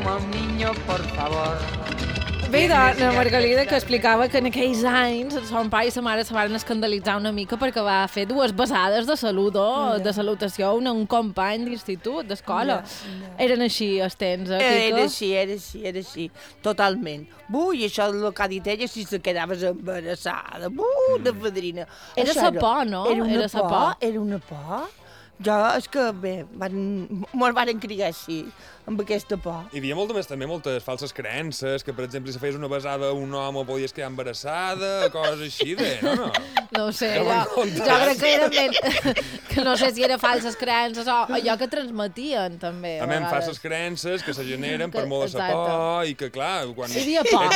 como un niño, por favor. Bé, la Margalida que explicava que en aquells anys son pare i sa mare se van escandalitzar una mica perquè va fer 2 besades de saludo, de salutació a un company d'institut, d'escola. Eren així els temps, Quico? Era així, totalment. I això el que ha dit ella, si se quedaves embarassada, de fadrina. Era sa por, no? Era una por. Jo, és que, bé, mos van criar així, amb aquesta por. Hi havia moltes falses creences, que, per exemple, si feies una besada a un home podies quedar embarassada, coses així, no? No ho sé, jo crec que eren que no sé si eren falses creences o allò que transmetien, també. A més, falses creences que se generen per molt de sa por i que, clar, quan... Hi havia por.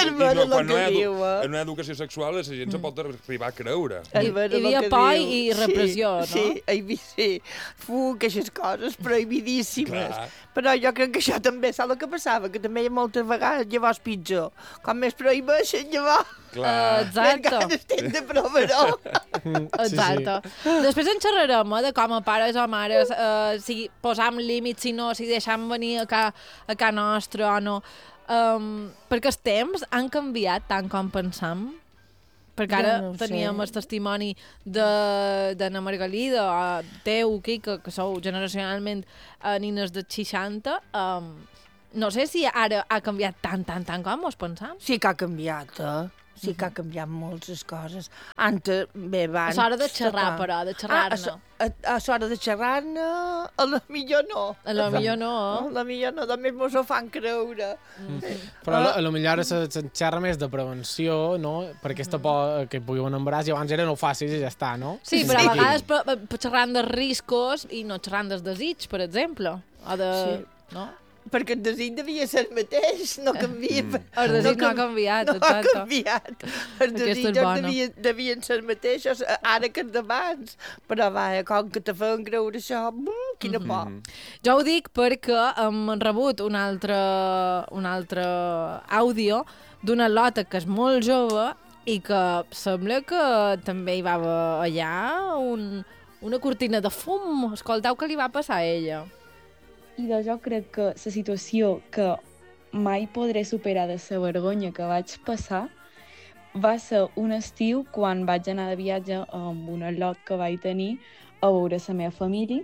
En una educació sexual la gent se pot arribar a creure. Hi havia por i repressió, no? Sí. Aquestes coses prohibidíssimes. Però jo crec que això també és el que passava, que també hi ha moltes vegades llavors pitjor. Com més prohibeixen, llavors... Exacte. Més ganes de provar-ho. Exacte. Després en xerrarem de com a pares o mares, si posam límits, si deixam venir a casa nostra o no. Perquè els temps han canviat tant com pensam. Perquè ara teníem el testimoni d'Anna Margalida, teu, Quico, que sou generacionalment nines de 60. No sé si ara ha canviat tant com us pensam. Sí que ha canviat, Sí que ha canviat moltes coses. Antes, bé, abans... A l'hora de xerrar, però, de xerrar-ne. A l'hora de xerrar-ne, a la millor no. A la millor no. A la millor no, només mos ho fan creure. Però a la millor ara se xerra més de prevenció, no? Per aquesta por que hi pugui un embaràs, i abans era no ho facis i ja està, no? Sí, però a vegades xerrant dels riscos i no xerrant dels desig, per exemple. O de... No? Perquè el desig devia ser el mateix, no canvia. El desig no ha canviat. No ha canviat. Els desitjos devien ser mateixos ara que d'abans. Però va, com que te feien creure això, quina por. Jo ho dic perquè hem rebut un altre àudio d'una lota que és molt jove i que sembla que també hi va haver allà una cortina de fum. Escolteu què li va passar a ella. I jo crec que la situació que mai podré superar de la vergonya que vaig passar va ser un estiu quan vaig anar de viatge amb un lot que vaig tenir a veure la meva família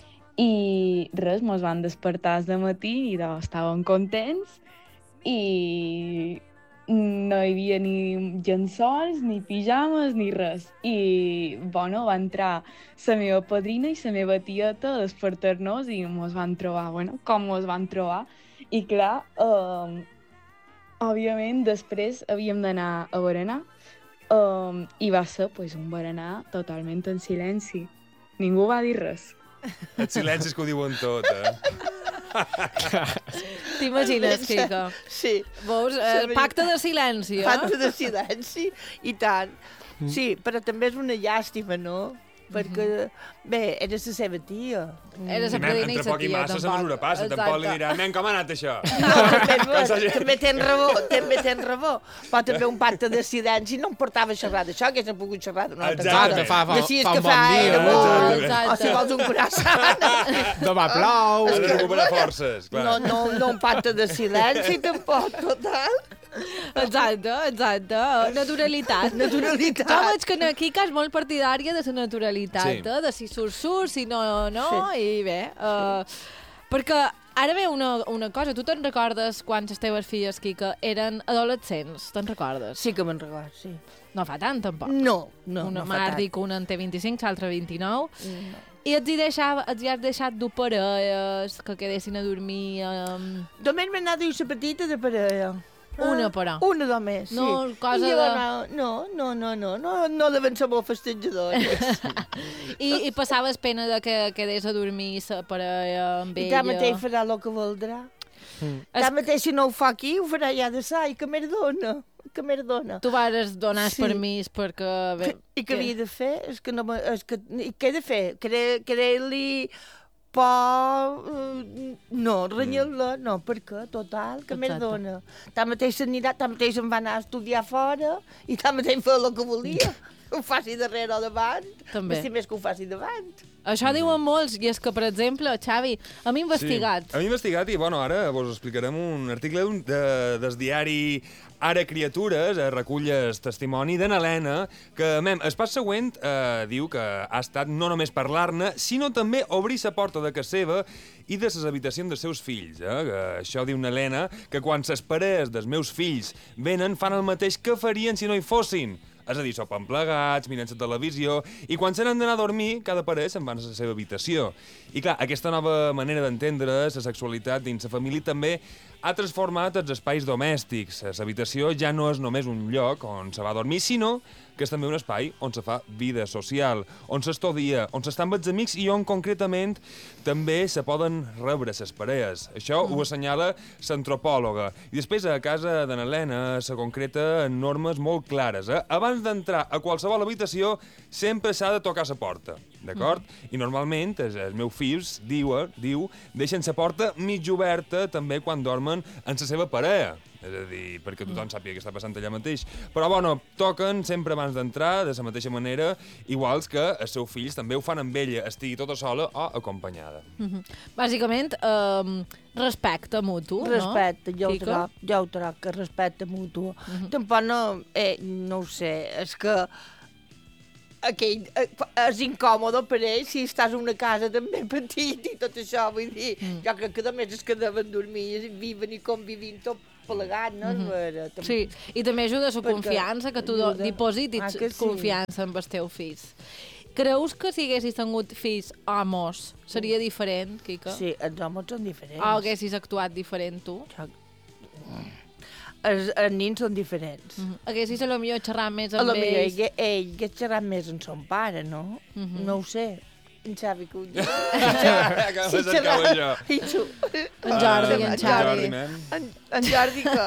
i res, mos van despertar de matí i estàvem contents i no hi havia ni llençols, ni pijames, ni res. I, bueno, va entrar la meva padrina i la meva tieta a despertar-nos i mos van trobar, com mos van trobar. I clar, òbviament, després havíem d'anar a berenar i va ser un berenar totalment en silenci. Ningú va dir res. Els silencis que ho diuen tot, T'imagines, Quico? Sí. Veus? Pacte de silenci, Pacte de silenci, i tant. Sí, però també és una llàstima, no? Perquè, bé, era la seva tia. Era la predina i la tia, tampoc. Entre poc i massa la mesura passa, tampoc li dirà, nen, com ha anat això? No, també tens raó. Però també un pacte de silenci no em portava a xerrar d'això, que s'ha pogut xerrar d'una altra cosa. Fa un bon dia. O si vols un croissant. Demà plou. Ha de recuperar forces, clar. No un pacte de silenci, tampoc, total. Exacte. Naturalitat. Jo veig que aquí que és molt partidària de la naturalitat, de si surt, si no, i bé. Perquè ara ve una cosa, tu te'n recordes quan les teves filles, Quico, eren adolescents, te'n recordes? Sí que me'n recordo, sí. No fa tant, tampoc. No una fa tant. dic una en té 25, l'altra 29. I els has deixat dur parelles, que quedessin a dormir... Només m'he anat a dir la petita de parella. Una, però. Una només, sí. No, cosa de... No deuen ser molt festejadors. I passaves pena de que quedés a dormir per amb ella? I tanmateix farà el que voldrà. Tanmateix, si no ho fa aquí, ho farà ja de sa, i que merdona. Tu vas donar permís perquè... I què havia de fer? Què he de fer? Crear-li... No, renyar-la, no, per què? Total, que més dona. Tanmateix em va anar a estudiar fora i tanmateix feia el que volia. ho faci darrere o davant. També. M'estim més que ho faci davant. Això diuen molts, i és que, per exemple, Xavi, a mi investigat. Sí, a mi investigat i, bueno, ara vos explicarem un article del diari Ara Criatures, reculles testimoni de n'Helena, que, el pas següent diu que ha estat no només parlar-ne, sinó també obrir la porta de casa seva i de les habitacions dels seus fills. Que això diu n'Helena, que quan les parelles dels meus fills venen fan el mateix que farien si no hi fossin. És a dir, sopen plegats, miren la televisió, i quan se n'han d'anar a dormir, cada parella se'n van a la seva habitació. I clar, aquesta nova manera d'entendre la sexualitat dins la família també ha transformat els espais domèstics. L'habitació ja no és només un lloc on se va a dormir, sinó que és també un espai on se fa vida social, on s'estudia, on s'estan amb els amics i on concretament també se poden rebre les parelles. Això ho assenyala l'antropòloga. I després a casa de n'Helena se concreta en normes molt clares. Abans d'entrar a qualsevol habitació sempre s'ha de tocar la porta, d'acord? I normalment els meus fills, diu, deixen la porta mig oberta també quan dormen en la seva parella. És a dir, perquè tothom sàpiga què està passant allà mateix. Però, bueno, toquen sempre abans d'entrar, de la mateixa manera, iguals que els seus fills també ho fan amb ella, estigui tota sola o acompanyada. Bàsicament, respecte mutu, Respecte, no? jo ho trobo que respecte mutu. Tampoc no ho sé, és que aquell és incòmode per ell si estàs en una casa també petit i tot això, vull dir, jo crec que a més és que deuen dormir i viven i convivint tot plegat, no? Sí, i també ajuda a la confiança, que tu dipositis confiança en els teus fills. Creus que si haguessis tingut fills homes seria diferent, Quica? Sí, els homes són diferents. O haguessis actuat diferent tu? Els nins són diferents. Haguessis potser xerrat més amb Potser ells? ell hagués xerrat més amb son pare, no? No ho sé. En Xavi que ho diu. Acabes de cercar-ho jo. I tu? En Jordi, en Xavi. En Jordi que...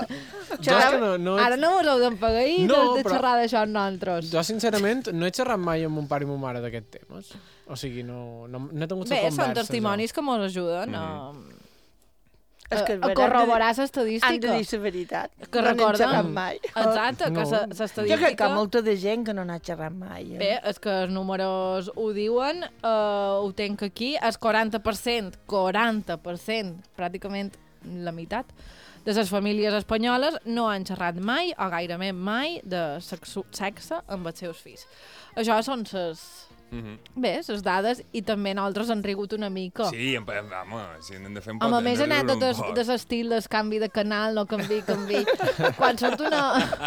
Ara no mos heu d'empagar de xerrar d'això amb nosaltres. Jo, sincerament, no he xerrat mai amb mon pare i mon mare d'aquest temes. O sigui, no he tingut la conversa. Bé, són testimonis que mos ajuden a a corroborar l'estadística. Han de dir la veritat. Que no recordem. n'hem xerrat mai. Exacte, que l'estadística... Jo crec que hi ha molta de gent que no n'ha xerrat mai. Bé, és que els números ho diuen, ho tenc aquí, el 40%, pràcticament la meitat, de les famílies espanyoles no han xerrat mai, o gairebé mai, de sexe amb els seus fills. Això són bé, les dades, i també nosaltres hem rigut una mica. Sí, home, si hem de fer un poc... Amb més anècdotes de l'estil del canvi de canal, no canvi. Quan surt una...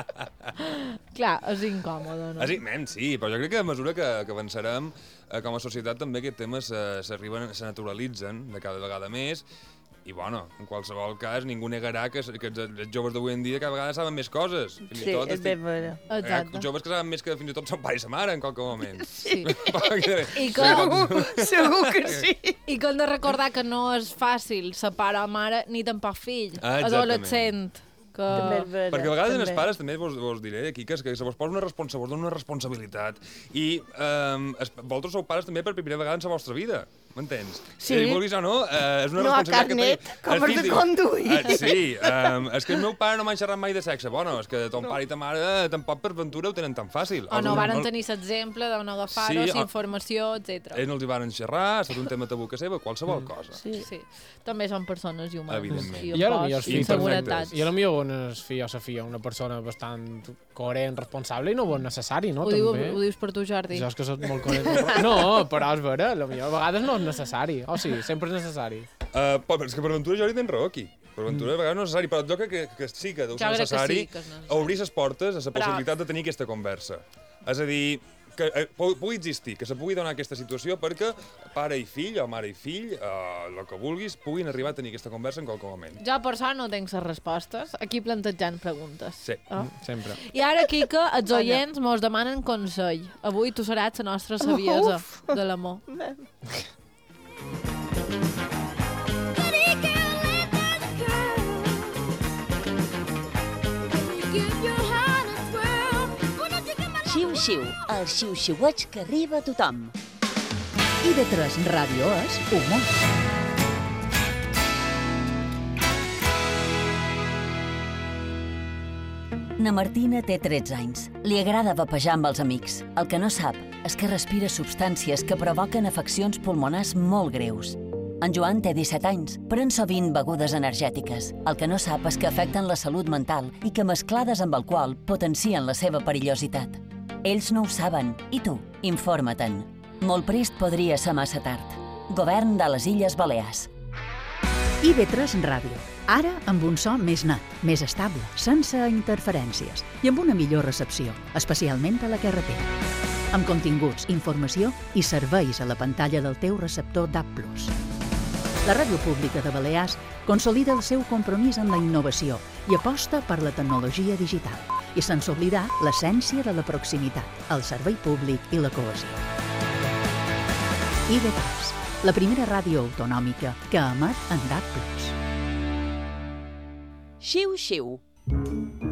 Clar, és incòmode, no? Sí, però jo crec que a mesura que avançarem com a societat també aquests temes se naturalitzen de cada vegada més. I, bueno, en qualsevol cas, ningú negarà que els joves d'avui en dia cada vegada saben més coses. Sí, és ben vera. Exacte. Joves que saben més que fins i tot son pare i sa mare en qualque moment. Sí. I segur que sí. I que hem de recordar que no és fàcil ser pare o mare ni tampoc fill, adolescent. Perquè a vegades els pares també vos diré aquí que se vos posa una responsabilitat i vosaltres sou pares també per primera vegada en la vostra vida. M'entens? Sí. Vulguis o no, és una responsabilitat que té... com has de conduir. Sí, és que el meu pare no m'ha xerrat mai de sexe. Bueno, és que ton pare i ta mare tampoc per ventura ho tenen tan fàcil. O no varen tenir l'exemple d'on agafar-ho, informació, etc. Ells no els hi varen xerrar, ha estat un tema tabú que seva, qualsevol cosa. Sí. També són persones i humans. Evidentment. I inseguretats. I potser un fill o sa filla, una persona bastant coherent, responsable i no bon necessari, no? Ho dius per tu, Jordi? Jo és que soc molt coherent. No, però és vera, potser a vegades no és necessari. O sí, sempre és necessari. És que per ventura Jordi tens raó aquí. Per ventura a vegades no és necessari, però jo crec que sí que deu ser necessari obrir les portes a la possibilitat de tenir aquesta conversa. És a dir, que pugui existir, que se pugui donar aquesta situació perquè pare i fill, o mare i fill, el que vulguis, puguin arribar a tenir aquesta conversa en qualsevol moment. Jo, per això, no tinc les respostes. Aquí plantejant preguntes. Sí, sempre. I ara, Quica, els oients mos demanen consell. Avui tu seràs la nostra saviesa de l'amor. Xiu-xiu, el xiu-xiueig que arriba a tothom. IB3 Ràdio és humor. Na Martina té 13 anys. Li agrada vapejar amb els amics. El que no sap és que respira substàncies que provoquen afeccions pulmonars molt greus. En Joan té 17 anys, pren sovint begudes energètiques. El que no sap és que afecten la salut mental i que mesclades amb alcohol potencien la seva perillositat. Ells no ho saben, i tu, informa-te'n. Molt prest podria ser massa tard. Govern de les Illes Balears. IB3 Ràdio. Ara amb un so més net, més estable, sense interferències i amb una millor recepció, especialment a la carretera. Amb continguts, informació i serveis a la pantalla del teu receptor DAB+. La Ràdio Pública de Balears consolida el seu compromís amb la innovació i aposta per la tecnologia digital, i sense oblidar l'essència de la proximitat, el servei públic i la cohesió. IB3, la primera ràdio autonòmica que emet en DAB+. Xiu, xiu.